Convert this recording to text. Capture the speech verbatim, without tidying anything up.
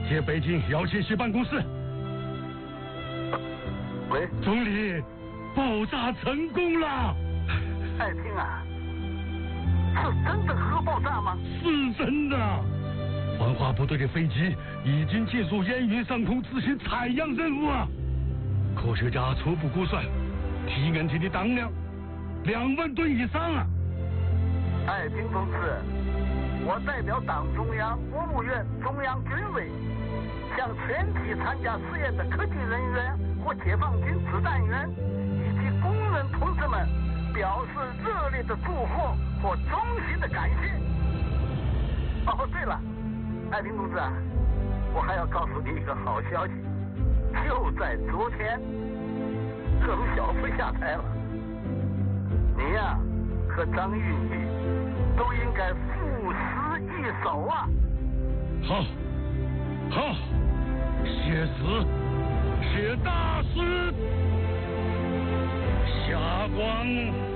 接北京遥信息办公室。 喂， 总理，爆炸成功了！ 爱卿啊，是真的核爆炸吗？ 是真的。环化部队的飞机已经进入烟云上空执行采样任务啊！科学家初步估算 T N T 的当量两万吨以上啊！ 爱卿同志，我代表党中央、国务院、中央军委，向全体参加试验的科技人员和解放军指战员以及工人同志们表示热烈的祝贺和衷心的感谢。哦，对了，爱卿同志啊，我还要告诉你一个好消息，就在昨天，邓小平下台了。你呀、啊，和张玉玉都应该赋诗一首啊！ 好，好，写诗，写大诗，霞光